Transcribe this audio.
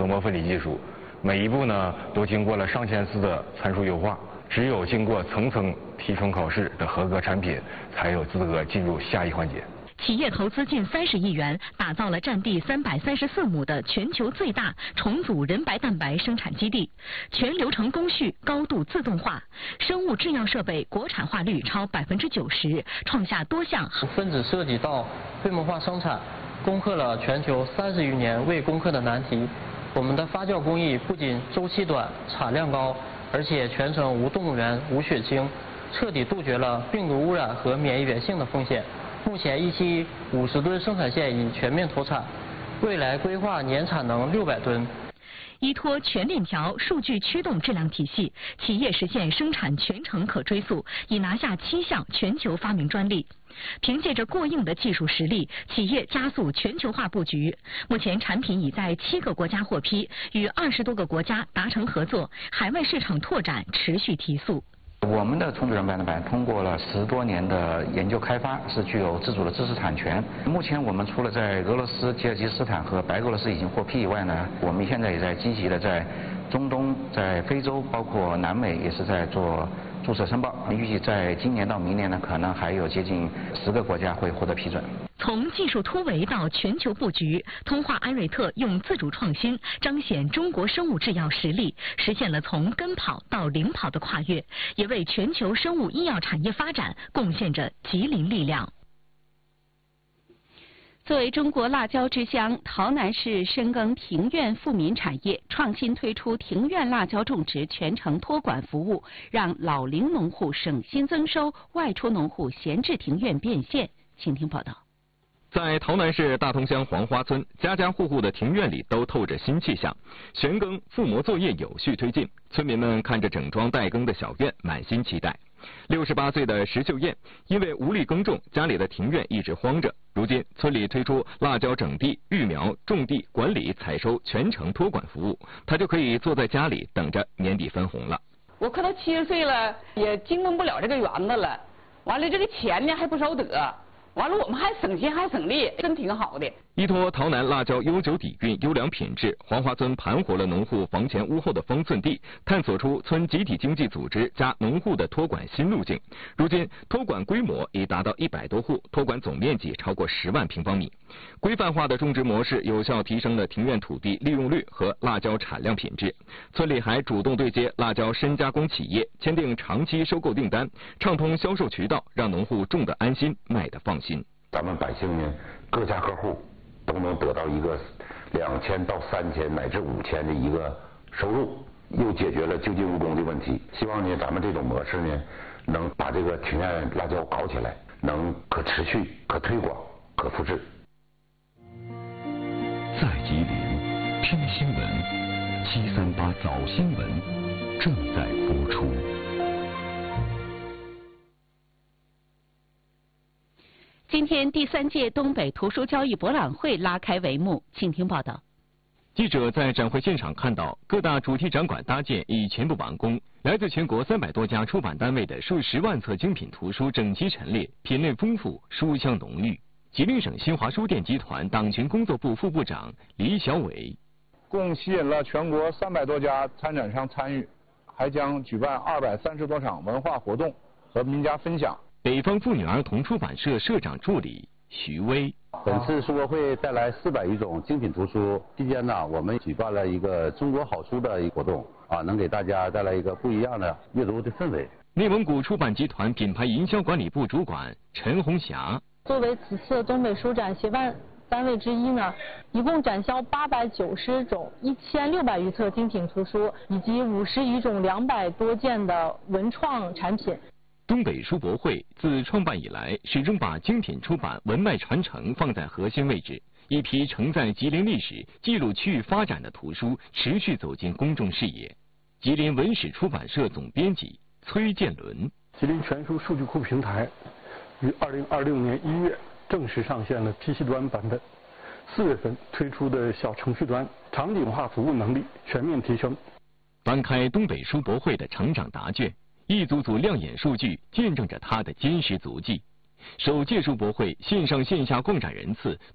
粉末分离技术，每一步呢都经过了上千次的参数优化。只有经过层层提升考试的合格产品，才有资格进入下一环节。 企业投资近30亿元，打造了占地334亩的全球最大重组人白蛋白生产基地，全流程工序高度自动化，生物制药设备国产化率超90%，创下多项。 分子设计到规模化生产，攻克了全球30余年未攻克的难题。我们的发酵工艺不仅周期短、产量高，而且全程无动物源、无血清，彻底杜绝了病毒污染和免疫原性的风险。目前一期50吨生产线已全面投产，未来规划年产能600吨。 依托全链条数据驱动质量体系，企业实现生产全程可追溯，已拿下7项全球发明专利。凭借着过硬的技术实力，企业加速全球化布局。目前产品已在7个国家获批，与20多个国家达成合作，海外市场拓展持续提速。 我们的重组人白蛋白通过了10多年的研究开发，是具有自主的知识产权。目前我们除了在俄罗斯、吉尔吉斯斯坦和白俄罗斯已经获批以外呢，我们现在也在积极的在中东、在非洲，包括南美也是在做注册申报。预计在今年到明年呢，可能还有接近10个国家会获得批准。 从技术突围到全球布局，通化安瑞特用自主创新彰显中国生物制药实力，实现了从跟跑到领跑的跨越，也为全球生物医药产业发展贡献着吉林力量。 作为中国辣椒之乡，洮南市深耕庭院富民产业，创新推出庭院辣椒种植全程托管服务，让老龄农户省心增收，外出农户闲置庭院变现。请听报道。 在洮南市大同乡黄花村，家家户户的庭院里都透着新气象，旋耕复磨作业有序推进，村民们看着整装待耕的小院，满心期待。68岁的石秀燕因为无力耕种，家里的庭院一直荒着。如今村里推出辣椒整地、育苗、种地、管理、采收全程托管服务，她就可以坐在家里等着年底分红了。 我可都70岁了，也经营不了这个园子了，完了这个钱呢还不少得。完了，我们还省心还省力，真挺好的。 依托洮南辣椒悠久底蕴、优良品质，黄花村盘活了农户房前屋后的方寸地，探索出村集体经济组织加农户的托管新路径。如今，托管规模已达到100多户，托管总面积超过10万平方米。规范化的种植模式有效提升了庭院土地利用率和辣椒产量品质。村里还主动对接辣椒深加工企业，签订长期收购订单，畅通销售渠道，让农户种得安心，卖得放心。 咱们百姓呢，各家各户都能得到一个2000到3000乃至5000的一个收入，又解决了就近务工的问题。希望呢，咱们这种模式呢，能把这个庭院辣椒搞起来，能可持续、可推广、可复制。 在吉林听新闻，738早新闻正在播出。 今天第3届东北图书交易博览会拉开帷幕，请听报道。 记者在展会现场看到，各大主题展馆搭建已全部完工，来自全国300多家出版单位的数10万册精品图书整齐陈列，品类丰富，书香浓郁。吉林省新华书店集团党群工作部副部长李小伟， 共吸引了全国300多家参展商参与，还将举办230多场文化活动和名家分享。 北方妇女儿童出版社社长助理徐威， 本次书博会带来400余种精品图书，期间呢，我们举办了一个中国好书的一个活动，能给大家带来一个不一样的阅读的氛围。 内蒙古出版集团品牌营销管理部主管陈红霞， 作为此次东北书展协办单位之一呢，一共展销890种、1600余册精品图书，以及50余种200多件的文创产品。 东北书博会自创办以来，始终把精品出版文脉传承放在核心位置。一批承载吉林历史、记录区域发展的图书持续走进公众视野。吉林文史出版社总编辑崔建伦， 吉林全书数据库平台于2026年1月正式上线了 PC 端版本，4月份推出的小程序端场景化服务能力全面提升。 翻开东北书博会的成长答卷，一组组亮眼数据见证着它的坚实足迹。首届书博会线上线下逛展人次